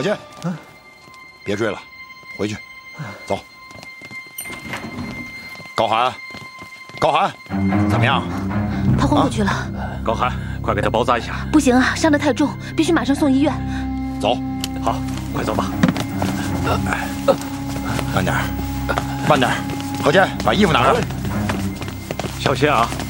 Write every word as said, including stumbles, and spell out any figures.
何健，嗯，别追了，回去，走。高寒，高寒，怎么样？ 他昏过去了。 高寒，快给他包扎一下。 不行啊，伤得太重，必须马上送医院。 走， 好，快走吧。 慢点，慢点。何健，把衣服拿来。 小心啊！